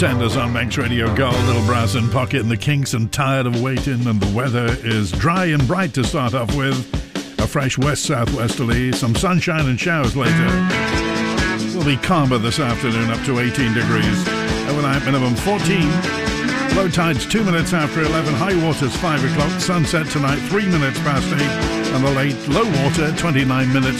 Pretenders on Manx Radio Gold, Little Brass in Pocket and the Kinks and Tired of Waiting, and the weather is dry and bright to start off with. A fresh west-southwesterly, some sunshine and showers later. Will be calmer this afternoon, up to 18 degrees. Overnight minimum 14. Low tides 2 minutes after 11. High water's 5 o'clock. Sunset tonight 3 minutes past 8. And the late low water 29 minutes